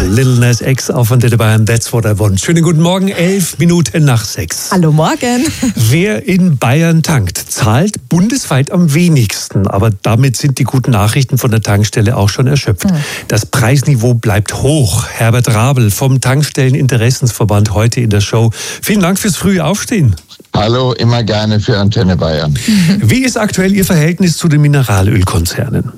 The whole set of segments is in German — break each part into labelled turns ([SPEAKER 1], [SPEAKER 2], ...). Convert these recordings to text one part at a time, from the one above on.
[SPEAKER 1] Lil Nas X auf Antenne Bayern, That's What I Want. Schönen guten Morgen, 6:11.
[SPEAKER 2] Hallo Morgen.
[SPEAKER 1] Wer in Bayern tankt, zahlt bundesweit am wenigsten. Aber damit sind die guten Nachrichten von der Tankstelle auch schon erschöpft. Das Preisniveau bleibt hoch. Herbert Rabel vom Tankstelleninteressensverband heute in der Show. Vielen Dank fürs frühe Aufstehen.
[SPEAKER 3] Hallo, immer gerne für Antenne Bayern.
[SPEAKER 1] Wie ist aktuell Ihr Verhältnis zu den Mineralölkonzernen?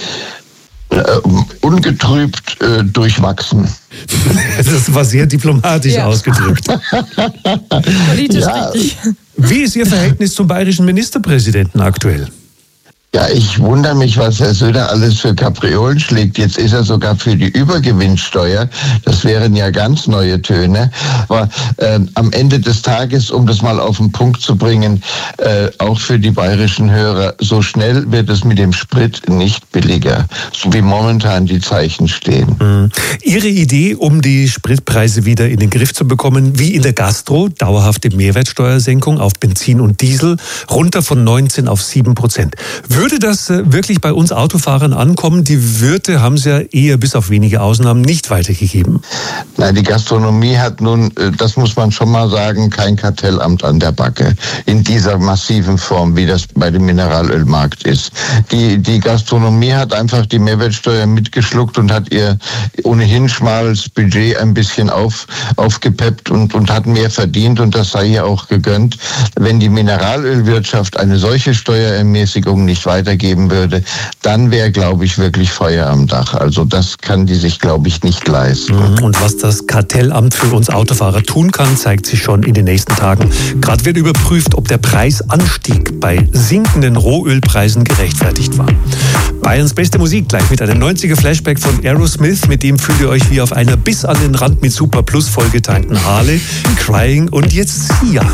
[SPEAKER 3] Ungetrübt durchwachsen.
[SPEAKER 1] Das war sehr diplomatisch ausgedrückt.
[SPEAKER 2] Politisch richtig.
[SPEAKER 1] Wie ist Ihr Verhältnis zum bayerischen Ministerpräsidenten aktuell?
[SPEAKER 3] Ja, ich wundere mich, was Herr Söder alles für Kapriolen schlägt. Jetzt ist er sogar für die Übergewinnsteuer. Das wären ja ganz neue Töne. Aber am Ende des Tages, um das mal auf den Punkt zu bringen, auch für die bayerischen Hörer, so schnell wird es mit dem Sprit nicht billiger, so wie momentan die Zeichen stehen.
[SPEAKER 1] Ihre Idee, um die Spritpreise wieder in den Griff zu bekommen, wie in der Gastro, dauerhafte Mehrwertsteuersenkung auf Benzin und Diesel, runter von 19 auf 7%. Würde das wirklich bei uns Autofahrern ankommen? Die Wirte haben es ja eher bis auf wenige Ausnahmen nicht weitergegeben.
[SPEAKER 3] Nein, die Gastronomie hat nun, das muss man schon mal sagen, kein Kartellamt an der Backe in dieser massiven Form, wie das bei dem Mineralölmarkt ist. Die Gastronomie hat einfach die Mehrwertsteuer mitgeschluckt und hat ihr ohnehin schmales Budget ein bisschen aufgepeppt und hat mehr verdient, und das sei ihr auch gegönnt. Wenn die Mineralölwirtschaft eine solche Steuerermäßigung nicht weitergeben würde, dann wäre, glaube ich, wirklich Feuer am Dach. Also das kann die sich, glaube ich, nicht leisten.
[SPEAKER 1] Und was das Kartellamt für uns Autofahrer tun kann, zeigt sich schon in den nächsten Tagen. Gerade wird überprüft, ob der Preisanstieg bei sinkenden Rohölpreisen gerechtfertigt war. Bayerns beste Musik gleich mit einem 90er-Flashback von Aerosmith. Mit dem fühlt ihr euch wie auf einer bis an den Rand mit Super Plus vollgetankten Harley, Crying und jetzt Sia.